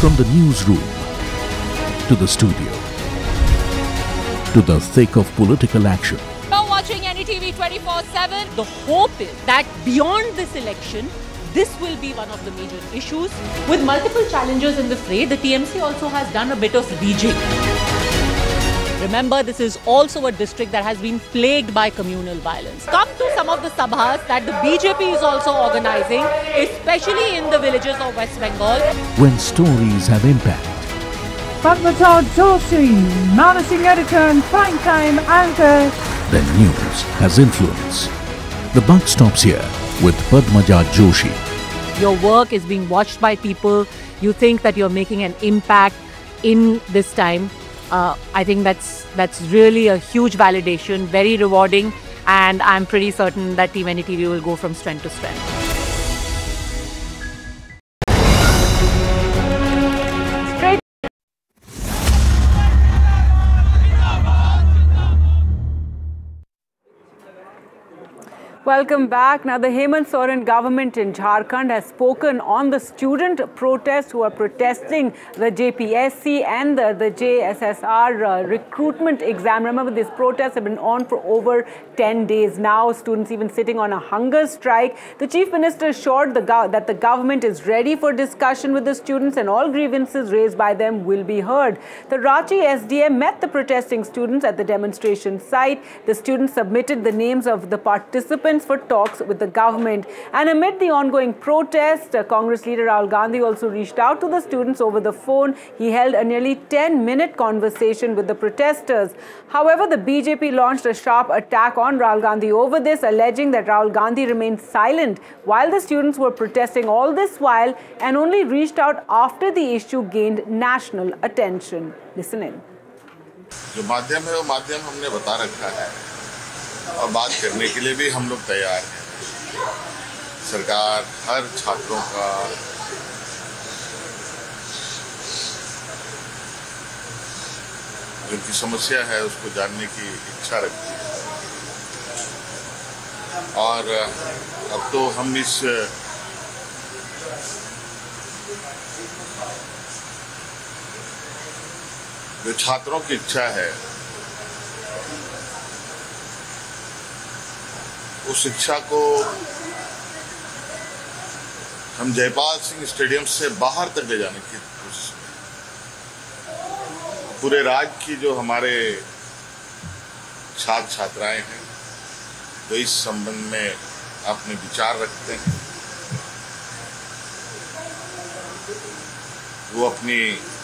From the newsroom to the studio to the thick of political action. You're watching NETV 24/7. The hope is that beyond this election, this will be one of the major issues. With multiple challengers in the fray, the TMC also has done a bit of rejig. Remember, this is also a district that has been plagued by communal violence. Come to some of the sabhas that the BJP is also organizing, especially in the villages of West Bengal. When stories have impact. Padmaja Joshi, managing editor and primetime anchor. Then news has influence. The buck stops here with Padmaja Joshi. Your work is being watched by people. You think that you're making an impact in this time. I think that's really a huge validation, very rewarding, and I'm pretty certain that Team NETV will go from strength to strength. Welcome back. Now, the Hemant Soren government in Jharkhand has spoken on the student protests who are protesting the JPSC and the JSSR recruitment exam. Remember, these protests have been on for over 10 days now. Students even sitting on a hunger strike. The Chief Minister assured that the government is ready for discussion with the students and all grievances raised by them will be heard. The Ranchi SDM met the protesting students at the demonstration site. The students submitted the names of the participants for talks with the government. And amid the ongoing protest, Congress leader Rahul Gandhi also reached out to the students over the phone. He held a nearly 10-minute conversation with the protesters. However, the BJP launched a sharp attack on Rahul Gandhi over this, alleging that Rahul Gandhi remained silent while the students were protesting all this while and only reached out after the issue gained national attention. Listen in. जो माध्यम है वो माध्यम हमने बता रखा है और बात करने के लिए भी हम लोग तैयार हैं। सरकार हर छात्रों का जो उनकी समस्या है उसको जानने की इच्छा रखती है और अब तो हम इस जो छात्रों की इच्छा है उस शिक्षा को हम जयपाल सिंह स्टेडियम से बाहर तक ले जाने की कोशिश करें। पूरे राज्य की जो हमारे छात्र छात्राएं हैं जो इस संबंध में अपने विचार रखते हैं वो अपनी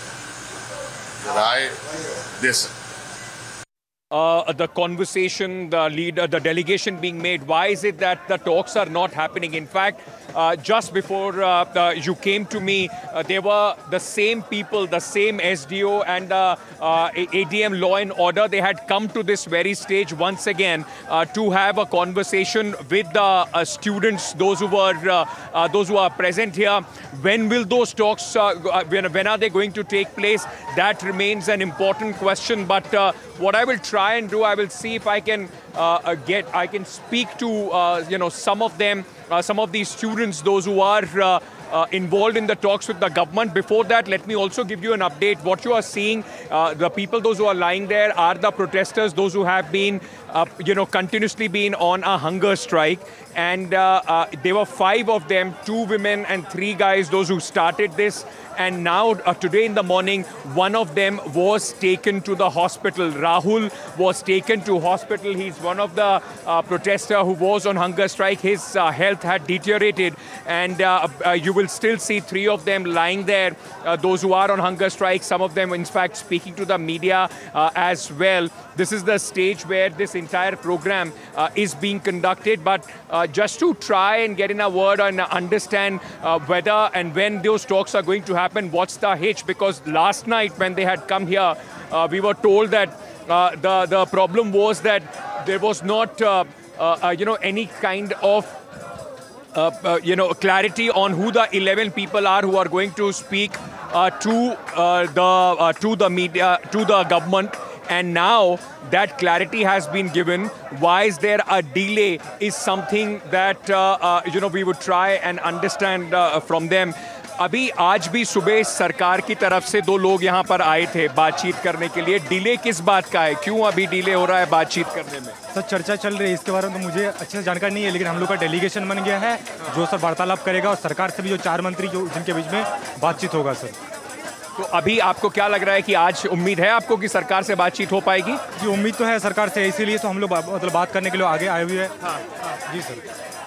राय दे सकते हैं। The conversation, the delegation being made. Why is it that the talks are not happening? In fact, just before you came to me, there were the same people, the same SDO and ADM Law and Order. They had come to this very stage once again to have a conversation with the students, those who are present here. When will those talks? When are they going to take place? That remains an important question. But what I will try and do, I will see if I can I can speak to some of them, some of these students, those who are involved in the talks with the government. Before that, let me also give you an update. What you are seeing, the people, those who are lying there, are the protesters, those who have been, continuously been on a hunger strike. And there were 5 of them, 2 women and 3 guys, those who started this. And now, today in the morning, one of them was taken to the hospital. Rahul was taken to hospital. He's one of the protesters who was on hunger strike. His health had deteriorated. And you will still see 3 of them lying there, those who are on hunger strike. Some of them, in fact, speaking to the media as well. This is the stage where this entire program is being conducted. But just to try and get in a word and understand whether and when those talks are going to happen, what's the hitch? Because last night when they had come here, we were told that the problem was that there was not any kind of clarity on who the 11 people are who are going to speak to the media, to the government. And now that clarity has been given. Why is there a delay is something that we would try and understand from them. अभी आज भी सुबह सरकार की तरफ से 2 लोग यहाँ पर आए थे बातचीत करने के लिए। डिले किस बात का है, क्यों अभी डिले हो रहा है बातचीत करने में? सर चर्चा चल रही है, इसके बारे में तो मुझे अच्छे से जानकारी नहीं है, लेकिन हम लोग का डेलीगेशन बन गया है जो सर वार्तालाप करेगा और सरकार से भी जो 4 मंत्री जो जिनके बीच में बातचीत होगा सर। तो अभी आपको क्या लग रहा है कि आज उम्मीद है आपको कि सरकार से बातचीत हो पाएगी? जी उम्मीद तो है सरकार से, इसीलिए तो हम लोग मतलब बात करने के लिए आगे आए हुए हैं। जी सर।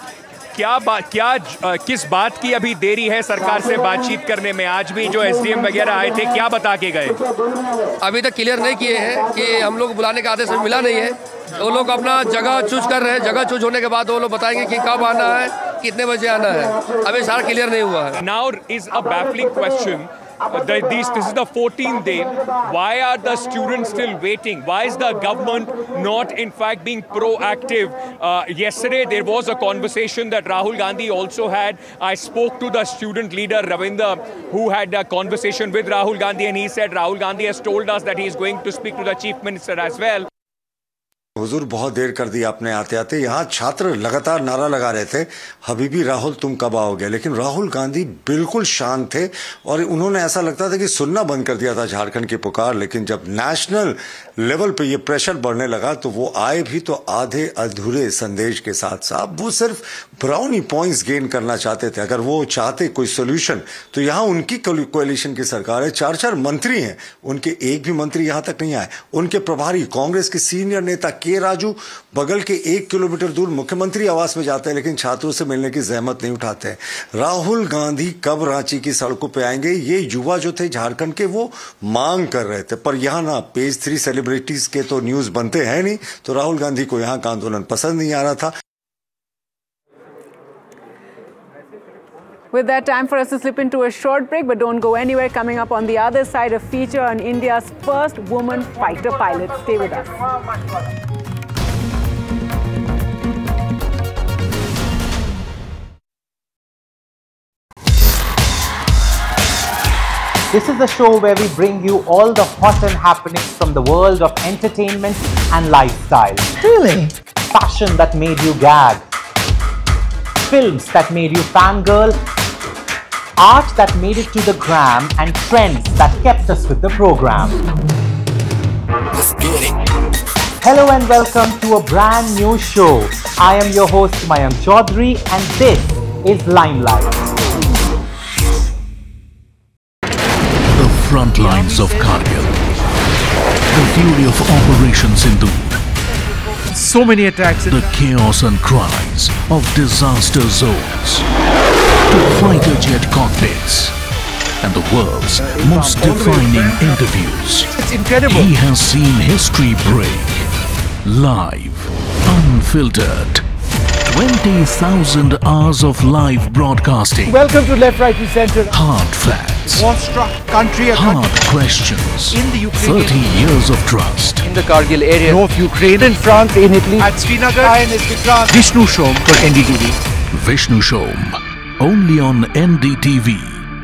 किस बात की अभी देरी है सरकार से बातचीत करने में? आज भी जो एसडीएम वगैरह आए थे, क्या बता के गए? अभी तक क्लियर नहीं किए हैं कि हम लोग बुलाने का आदेश मिला नहीं है। वो लोग अपना जगह चूज कर रहे हैं, जगह चूज होने के बाद वो लोग बताएंगे कि कब आना है, कितने बजे आना है। अभी सारा क्लियर नहीं हुआ है। Now is a baffling question. This is the 14th day. Why are the students still waiting? Why is the government not, in fact, being proactive? Yesterday, there was a conversation that Rahul Gandhi also had. I spoke to the student leader, Ravinder, who had a conversation with Rahul Gandhi, and he said Rahul Gandhi has told us that he is going to speak to the chief minister as well. हुजूर बहुत देर कर दी आपने आते आते। यहाँ छात्र लगातार नारा लगा रहे थे, हबीबी राहुल तुम कब आओगे, लेकिन राहुल गांधी बिल्कुल शांत थे और उन्होंने ऐसा लगता था कि सुनना बंद कर दिया था झारखंड की पुकार। लेकिन जब नेशनल लेवल पे ये प्रेशर बढ़ने लगा तो वो आए भी तो आधे अधूरे संदेश के साथ। साहब वो सिर्फ ब्राउनी पॉइंट्स गेन करना चाहते थे। अगर वो चाहते कोई सोल्यूशन तो यहाँ उनकी कोalition की सरकार है, 4 मंत्री हैं, उनके एक भी मंत्री यहाँ तक नहीं आए। उनके प्रभारी कांग्रेस के सीनियर नेता के राजू बगल के 1 किलोमीटर दूर मुख्यमंत्री आवास में जाते हैं, लेकिन छात्रों से मिलने की जहमत नहीं उठाते हैं। राहुल गांधी कब रांची की सड़कों पे आएंगे, ये युवा जो थे झारखंड के वो मांग कर रहे थे। पर यहाँ ना पेज 3 सेलिब्रिटीज के तो न्यूज बनते हैं नहीं, तो राहुल गांधी को यहाँ का आंदोलन पसंद नहीं आ रहा था। With that, time for us to slip into a short break, but don't go anywhere. Coming up on the other side, a feature on India's first woman fighter pilot. Stay with us. This is the show where we bring you all the hot and happenings from the world of entertainment and lifestyle. Really? Fashion that made you gag. Films that made you fangirl. Art that made it to the gram, and trends that kept us with the program. Let's get it. Hello and welcome to a brand new show. I am your host Mayank Chaudhary and this is Limelight. The front lines of Kargil. The fury of Operation Sindoor. So many attacks. The chaos and cries of disaster zones. To fighter jet cockpits. And the world's most defining interviews. It's incredible. He has seen history break. Live. Unfiltered. 20,000 hours of live broadcasting. Welcome to Left, Right and Center. Hard facts. War-struck country. Hard questions. In the Ukraine. 30 years of trust. In the Kargil area. North Ukraine. In France. In Italy. At Srinagar. Vishnu Shom for NDTV. Vishnu Shom. Only on NDTV.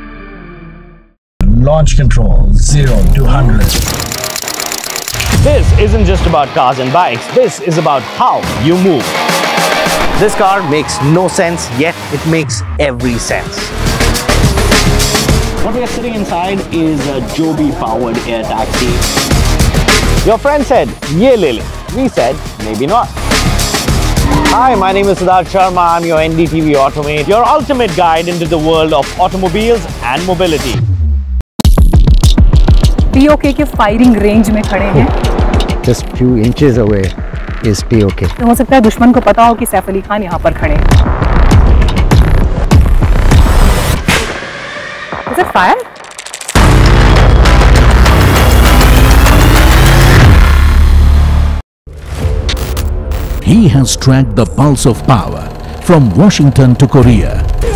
Launch control 0 to 100. This isn't just about cars and bikes. This is about how you move. This car makes no sense, yet it makes every sense. What we are sitting inside is a Joby powered air taxi. Your friend said, "Ye le le." We said, maybe not. Hi, my name is Siddharth Sharma. I'm your NDTV Automate, your ultimate guide into the world of automobiles and mobility. POK के firing range में खड़े हैं. Just few inches away is POK. तो हो सकता है दुश्मन को पता हो कि सैफ अली खान यहाँ पर खड़े हैं. Is it fire? He has tracked the pulse of power from Washington to Korea.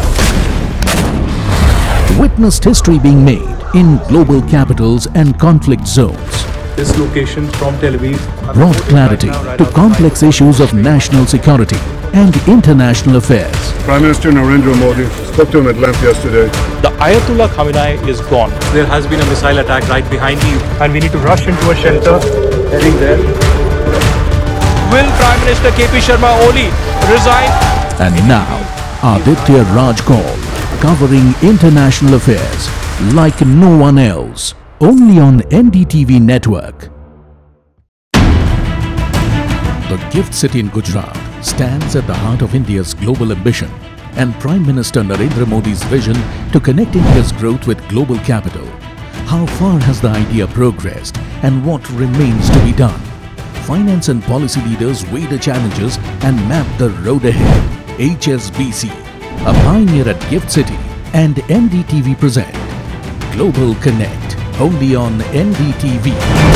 Witnessed history being made in global capitals and conflict zones. This location from Tel Aviv Brought clarity to complex issues of national security and international affairs. Prime Minister Narendra Modi spoke to him at length yesterday. The Ayatollah Khamenei is gone. There has been a missile attack right behind you, and we need to rush into a shelter. Heading there. Will Prime Minister KP Sharma Oli resign? And now, Aditya Raj Kaul, covering international affairs like no one else. Only on NDTV network. The GIFT City in Gujarat stands at the heart of India's global ambition and Prime Minister Narendra Modi's vision to connect India's growth with global capital. How far has the idea progressed and what remains to be done? Finance and policy leaders weigh the challenges and map the road ahead. HSBC, a pioneer at GIFT City, and NDTV present Global Connect, only on NDTV.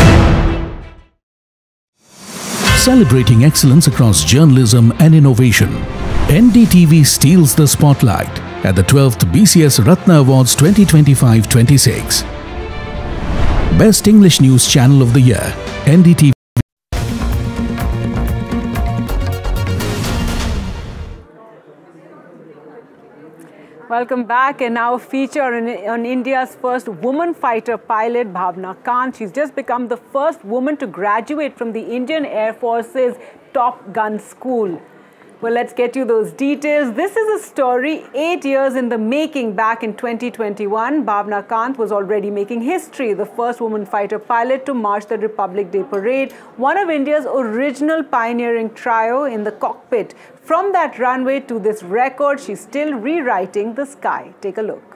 Celebrating excellence across journalism and innovation, NDTV steals the spotlight at the 12th BCS Ratna Awards 2025-26. Best English News Channel of the Year, NDTV. Welcome back, and now a feature on India's first woman fighter pilot, Bhavna Kant. She's just become the first woman to graduate from the Indian Air Force's Top Gun School. Well, let's get you those details. This is a story 8 years in the making. Back in 2021, Bhavna Kant was already making history, the first woman fighter pilot to march the Republic Day Parade, one of India's original pioneering trio in the cockpit. From that runway to this record, she's still rewriting the sky. Take a look.